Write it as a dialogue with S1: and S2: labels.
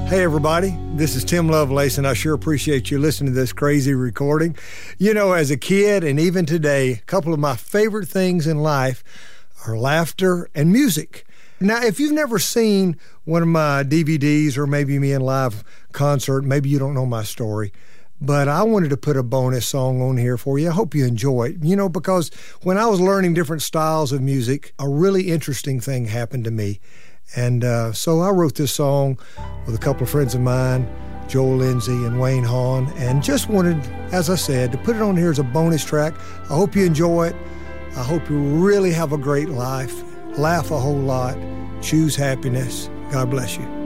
S1: Hey everybody, this is Tim Lovelace, and I sure appreciate you listening to this crazy recording. You know, as a kid and even today, a couple of my favorite things in life are laughter and music. Now, if you've never seen one of my DVDs or maybe me in live concert, maybe you don't know my story, but I wanted to put a bonus song on here for you. I hope you enjoy it, you know, because when I was learning different styles of music, a really interesting thing happened to me. And so I wrote this song with a couple of friends of mine, Joel Lindsay and Wayne Hahn, and just wanted, as I said, to put it on here as a bonus track. I hope you enjoy it. I hope you really have a great life. Laugh a whole lot. Choose happiness. God bless you.